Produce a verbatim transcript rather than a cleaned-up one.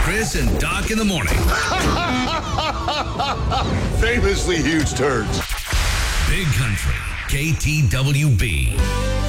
Chris and Doc in the morning. Famously huge turds. Big Country, K T W B.